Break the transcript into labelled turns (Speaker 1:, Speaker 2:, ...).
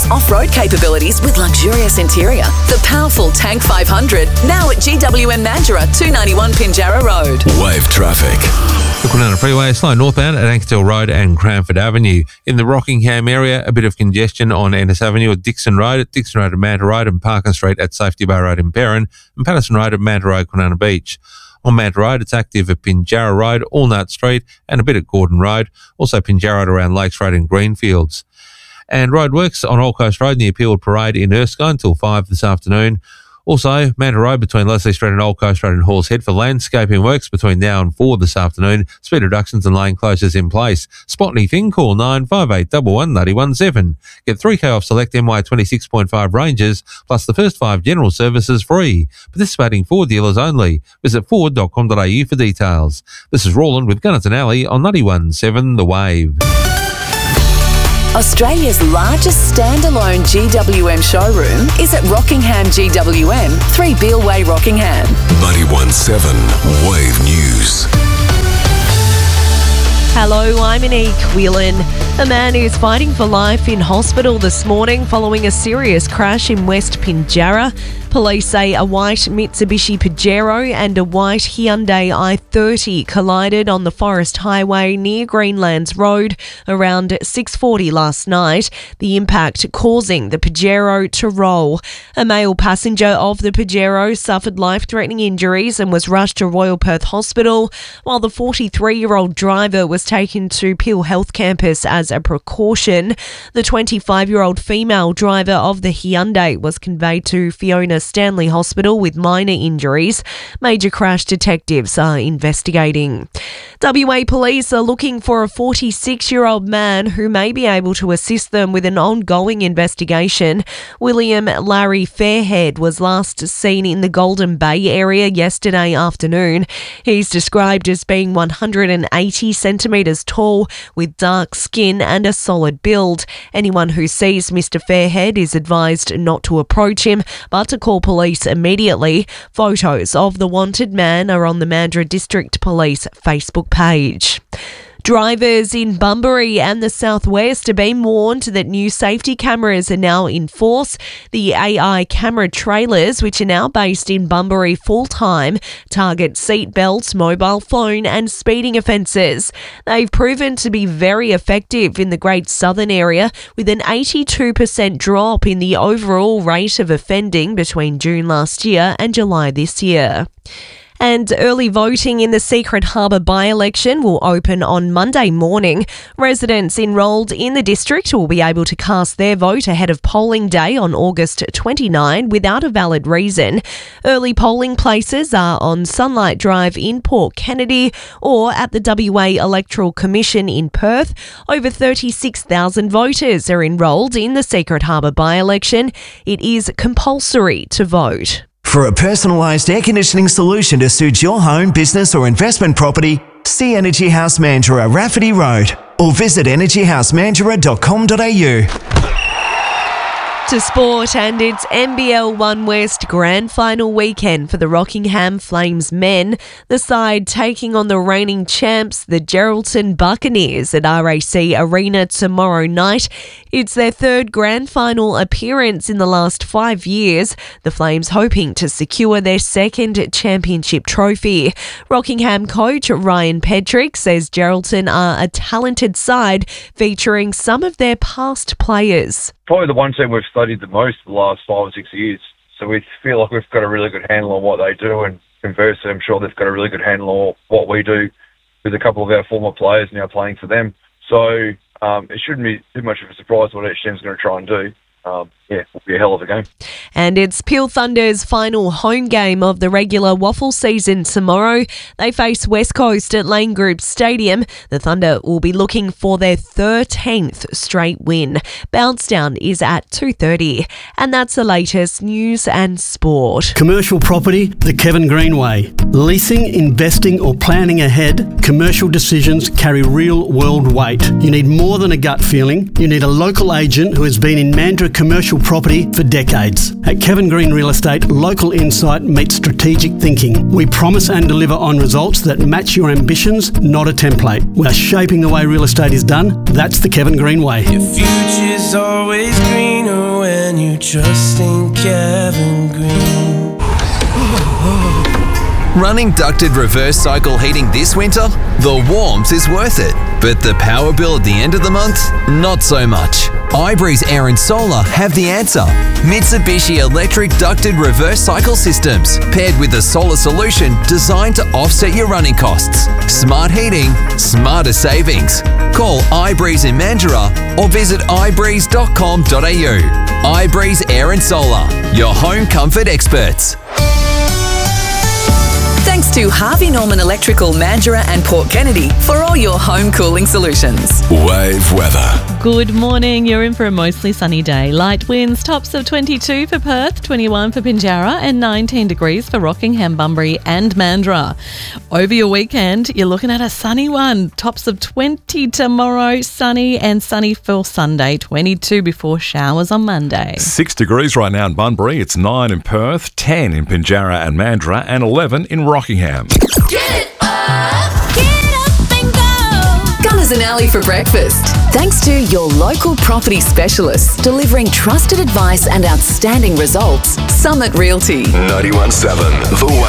Speaker 1: adventurous off-road capabilities with luxurious interior. The powerful Tank 500, now at GWM Mandurah, 291 Pinjarra Road.
Speaker 2: Wave traffic.
Speaker 3: The Kwinana Freeway, slow northbound at Ankersdale Road and Cranford Avenue. In the Rockingham area, a bit of congestion on Ennis Avenue at Dixon Road at Manta Road and Parkin Street at Safety Bay Road in Perrin and Patterson Road at Manta Road, Kwinana Beach. On Manta Road, it's active at Pinjarra Road, Allnut Street and a bit at Gordon Road. Also Pinjarra Road around Lakes Road and Greenfields. And roadworks on Old Coast Road near Peelwood Parade in Erskine until 5 this afternoon. Also, Manta Road between Leslie Street and Old Coast Road and Halls Head for landscaping works between now and 4 this afternoon. Speed reductions and lane closures in place. Spot anything, call 95811 917. Get 3K off select MY 26.5 ranges, plus the first 5 general services free. Participating Ford dealers only. Visit Ford.com.au for details. This is Roland with Gunnarton Alley on 91.7 The Wave.
Speaker 1: Australia's largest standalone GWM showroom is at Rockingham GWM, 3 Beale Way, Rockingham.
Speaker 2: 91.7 Wave News.
Speaker 4: Hello, I'm Monique Whelan. A man is fighting for life in hospital this morning following a serious crash in West Pinjarra. Police say a white Mitsubishi Pajero and a white Hyundai i30 collided on the Forest Highway near Greenlands Road around 6:40 last night, the impact causing the Pajero to roll. A male passenger of the Pajero suffered life-threatening injuries and was rushed to Royal Perth Hospital, while the 43-year-old driver was taken to Peel Health Campus as a precaution. The 25-year-old female driver of the Hyundai was conveyed to Fiona Stanley Hospital with minor injuries. Major crash detectives are investigating. WA Police are looking for a 46-year-old man who may be able to assist them with an ongoing investigation. William Larry Fairhead was last seen in the Golden Bay area yesterday afternoon. He's described as being 180 centimetres tall with dark skin and a solid build. Anyone who sees Mr. Fairhead is advised not to approach him, but to call police immediately. Photos of the wanted man are on the Mandurah District Police Facebook page. Drivers in Bunbury and the southwest are being warned that new safety cameras are now in force. The AI camera trailers, which are now based in Bunbury full-time, target seat belts, mobile phone and speeding offences. They've proven to be very effective in the Great Southern area, with an 82% drop in the overall rate of offending between June last year and July this year. And early voting in the Secret Harbour by-election will open on Monday morning. Residents enrolled in the district will be able to cast their vote ahead of polling day on August 29 without a valid reason. Early polling places are on Sunlight Drive in Port Kennedy or at the WA Electoral Commission in Perth. Over 36,000 voters are enrolled in the Secret Harbour by-election. It is compulsory to vote.
Speaker 5: For a personalised air conditioning solution to suit your home, business or investment property, see Energy House Mandurah, Rafferty Road, or visit energyhousemandurah.com.au.
Speaker 4: To sport, and it's NBL One West Grand Final weekend for the Rockingham Flames men. The side taking on the reigning champs, the Geraldton Buccaneers, at RAC Arena tomorrow night. It's their third Grand Final appearance in the last 5 years. The Flames hoping to secure their second championship trophy. Rockingham coach Ryan Petrick says Geraldton are a talented side featuring some of their past players.
Speaker 6: Probably the one team we've studied the most the last 5 or 6 years. So we feel like we've got a really good handle on what they do, and conversely, I'm sure they've got a really good handle on what we do with a couple of our former players now playing for them. So it shouldn't be too much of a surprise what each team's going to try and do. It will be a hell of a game.
Speaker 4: And it's Peel Thunder's final home game of the regular waffle season tomorrow. They face West Coast at Lane Group Stadium. The Thunder will be looking for their 13th straight win. Bounce Down is at 2:30. And that's the latest news and sport.
Speaker 7: Commercial property, the Kevin Green way. Leasing, investing or planning ahead, commercial decisions carry real-world weight. You need more than a gut feeling. You need a local agent who has been in Mandurah commercial property for decades. At Kevin Green Real Estate, local insight meets strategic thinking. We promise and deliver on results that match your ambitions, not a template. We are shaping the way real estate is done. That's the Kevin Green way.
Speaker 8: Your future's always greener trusting Kevin Green.
Speaker 9: Running ducted reverse cycle heating this winter? The warmth is worth it. But the power bill at the end of the month? Not so much. iBreeze Air and Solar have the answer. Mitsubishi electric ducted reverse cycle systems, paired with a solar solution designed to offset your running costs. Smart heating, smarter savings. Call iBreeze in Mandurah or visit ibreeze.com.au. iBreeze Air and Solar, your home comfort experts.
Speaker 1: Thanks to Harvey Norman Electrical, Mandurah and Port Kennedy for all your home cooling solutions.
Speaker 2: Wave weather.
Speaker 10: Good morning. You're in for a mostly sunny day. Light winds, tops of 22 for Perth, 21 for Pinjarra and 19 degrees for Rockingham, Bunbury and Mandurah. Over your weekend, you're looking at a sunny one. Tops of 20 tomorrow, sunny and sunny for Sunday, 22 before showers on Monday.
Speaker 11: 6 degrees right now in Bunbury. It's 9 in Perth, 10 in Pinjarra and Mandurah and 11 in Rockingham.
Speaker 1: Get up and go. Gunners and Alley for breakfast. Thanks to your local property specialists delivering trusted advice and outstanding results. Summit Realty.
Speaker 2: 91.7 The Wave.